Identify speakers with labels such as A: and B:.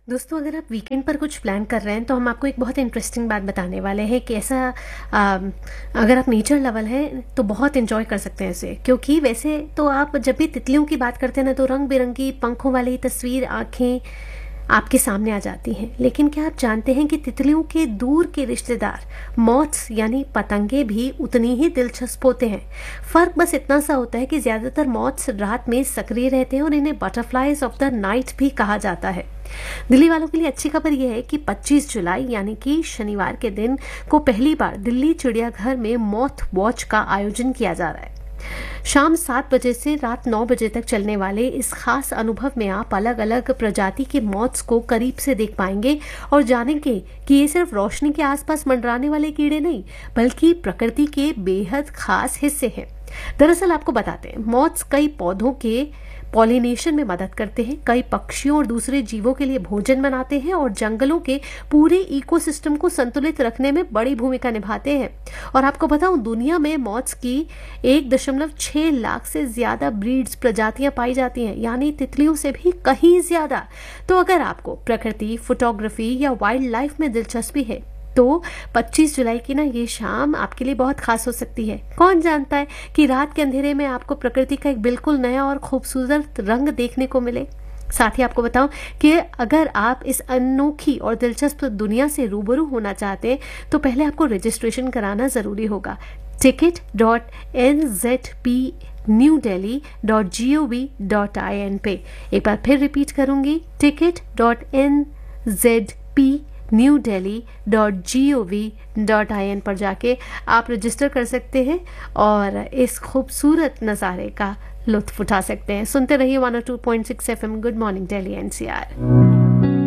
A: दोस्तों, अगर आप वीकेंड पर कुछ प्लान कर रहे हैं तो हम आपको एक बहुत इंटरेस्टिंग बात बताने वाले हैं कि ऐसा आ, अगर आप नेचर लेवल हैं तो बहुत एंजॉय कर सकते हैं इसे। क्योंकि वैसे तो आप जब भी तितलियों की बात करते हैं ना, तो रंग बिरंगी पंखों वाली तस्वीर आंखें आपके सामने आ जाती हैं। लेकिन क्या आप जानते हैं कि तितलियों के दूर के रिश्तेदार मॉथ्स यानी पतंगे भी उतनी ही दिलचस्प होते हैं। फर्क बस इतना सा होता है कि ज्यादातर मॉथ्स रात में सक्रिय रहते हैं और इन्हें बटरफ्लाइज ऑफ द नाइट भी कहा जाता है। दिल्ली वालों के लिए अच्छी खबर यह है कि 25 जुलाई यानी कि शनिवार के दिन को पहली बार दिल्ली चिड़ियाघर में मॉथ वॉच का आयोजन किया जा रहा है। शाम 7 बजे से रात 9 बजे तक चलने वाले इस खास अनुभव में आप अलग अलग प्रजाति के मॉथ्स को करीब से देख पाएंगे और जानेंगे कि ये सिर्फ रोशनी के आसपास मंडराने वाले कीड़े नहीं, बल्कि प्रकृति के बेहद खास हिस्से हैं। दरअसल आपको बताते हैं, मॉथ्स कई पौधों के पॉलिनेशन में मदद करते हैं, कई पक्षियों और दूसरे जीवों के लिए भोजन बनाते हैं और जंगलों के पूरे इकोसिस्टम को संतुलित रखने में बड़ी भूमिका निभाते हैं। और आपको बताऊं, दुनिया में मॉथ्स की 1.6 लाख से ज्यादा ब्रीड्स प्रजातियां पाई जाती हैं, यानी तितलियों से भी कहीं ज्यादा। तो अगर आपको प्रकृति, फोटोग्राफी या वाइल्ड लाइफ में दिलचस्पी है तो 25 जुलाई की ना ये शाम आपके लिए बहुत खास हो सकती है। कौन जानता है कि रात के अंधेरे में आपको प्रकृति का एक बिल्कुल नया और खूबसूरत रंग देखने को मिले। साथ ही आपको बताऊं कि अगर आप इस अनोखी और दिलचस्प दुनिया से रूबरू होना चाहते हैं तो पहले आपको रजिस्ट्रेशन कराना जरूरी होगा। ticket.nzpnewdelhi.gov.in पे एक बार फिर रिपीट करूंगी, ticket.nzpnewdelhi.gov.in पर जाके आप रजिस्टर कर सकते हैं और इस खूबसूरत नज़ारे का लुत्फ उठा सकते हैं। सुनते रहिए 102.6 FM good morning Delhi NCR।